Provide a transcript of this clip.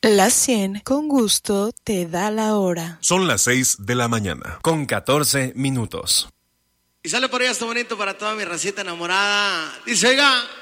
La 100 con gusto te da la hora. Son las 6 de la mañana, con 14 minutos. Y sale por ahí hasta bonito para toda mi racita enamorada. Dice, oiga.